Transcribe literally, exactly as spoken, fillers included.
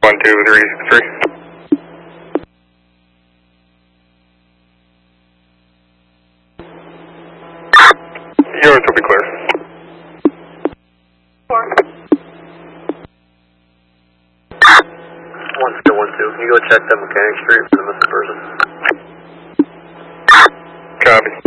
one two three six three. Yours will be clear. Four. One still one two. Can you go check that Mechanic Street for the missing person? Copy.